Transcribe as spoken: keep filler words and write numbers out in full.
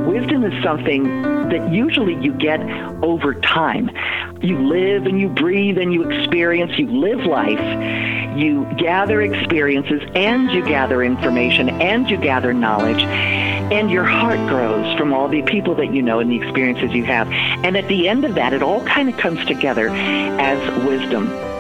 wisdom is something that usually you get over time. You live and you breathe and you experience, you live life, you gather experiences and you gather information and you gather knowledge, and your heart grows from all the people that you know and the experiences you have. And at the end of that, it all kind of comes together as wisdom.